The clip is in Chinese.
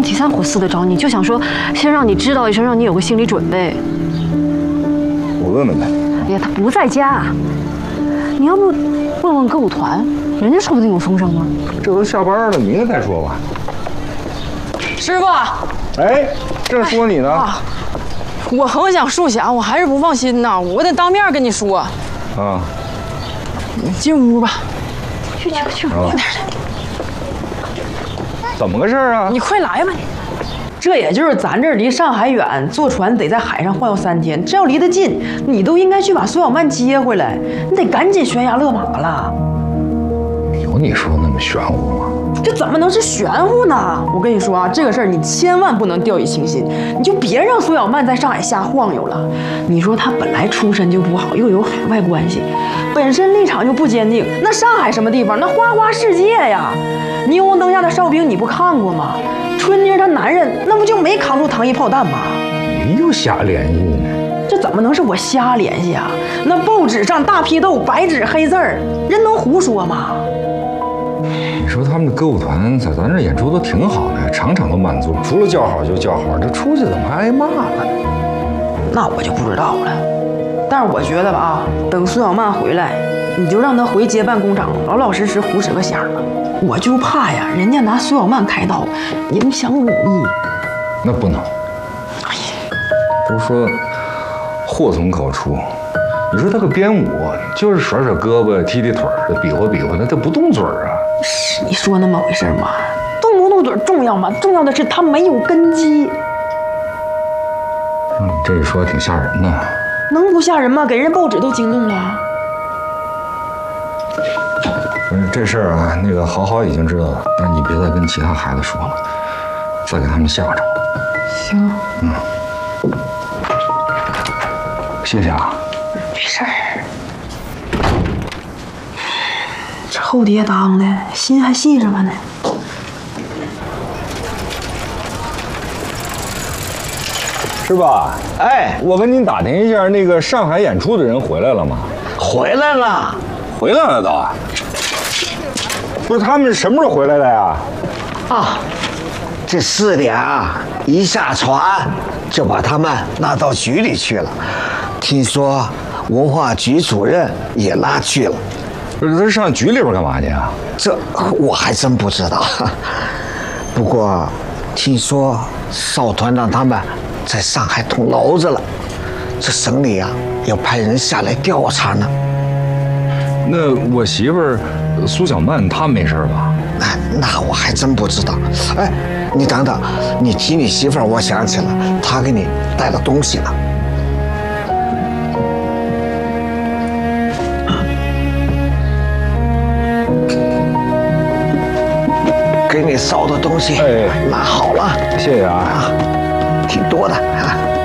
提三火四的找你，就想说先让你知道一声，让你有个心理准备。 我问问他。 哎呀，他不在家，你要不问问歌舞团，人家说不定有风声呢。 这都下班了，明天再说吧。 师傅， 哎，正说你呢。 我横想竖想，我还是不放心呐，我得当面跟你说。 啊， 你进屋吧。 去，快点的。 怎么个事儿啊？ 你快来吧你。这也就是咱这儿离上海远，坐船得在海上晃悠3天。这要离得近，你都应该去把苏小曼接回来，你得赶紧悬崖勒马了。 有你说那么玄乎吗？ 这怎么能是玄乎呢？我跟你说啊，这个事儿你千万不能掉以轻心，你就别让苏小曼在上海瞎晃悠了。你说她本来出身就不好，又有海外关系，本身立场就不坚定。那上海什么地方？那花花世界呀！霓虹灯下的哨兵你不看过吗？春妮她男人那不就没扛住糖衣炮弹吗？ 你又瞎联系呢？ 这怎么能是我瞎联系啊？那报纸上大批斗，白纸黑字儿，人能胡说吗？ 你说他们的歌舞团在咱这演出都挺好的，场场都满座，除了叫好就叫好，这出去怎么还挨骂了？ 那我就不知道了。但是我觉得吧啊，等苏小曼回来，你就让她回接办工厂，老老实实胡使个响吧。我就怕呀，人家拿苏小曼开刀，影响武艺。 那不能。哎呀，都说祸从口出。你说他个编舞，就是甩甩胳膊、踢踢腿的，比划比划的，他不动嘴儿啊。 是你说那么回事吗？动不动嘴重要吗？重要的是他没有根基。 你这一说挺吓人的。 能不吓人吗？给人报纸都惊动了。 不是这事儿啊，那个好已经知道了，但是你别再跟其他孩子说了，再给他们吓着。 行。 谢谢啊。 没事儿。这后爹当的心还细着呢。 是吧？哎，我跟您打听一下，那个上海演出的人回来了吗？ 回来了， 回来了都。不是他们什么时候回来的呀？ 啊，这4点啊，一下船就把他们拉到局里去了。听说文化局主任也拉去了。 不是他上局里边干嘛去啊？ 这我还真不知道。不过听说邵团长他们在上海捅娄子了，这省里啊要派人下来调查呢。 那我媳妇儿苏小曼她没事吧？ 那我还真不知道。哎，你等等，你提你媳妇儿，我想起了，她给你带了东西呢。给你烧的东西，拿好了， 谢谢啊， 挺多的啊。